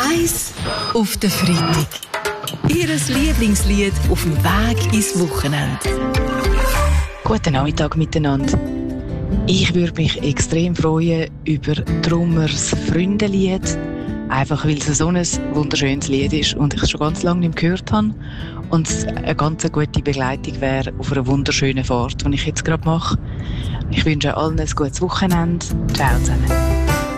Eis auf den Freitag. Ihr Lieblingslied auf dem Weg ins Wochenende. Guten Nachmittag miteinander. Ich würde mich extrem freuen über Drummers Freundelied. Einfach weil es so ein wunderschönes Lied ist und ich es schon ganz lange nicht mehr gehört habe. Und es eine ganz gute Begleitung wäre auf einer wunderschönen Fahrt, die ich jetzt gerade mache. Ich wünsche allen ein gutes Wochenende. Ciao zusammen.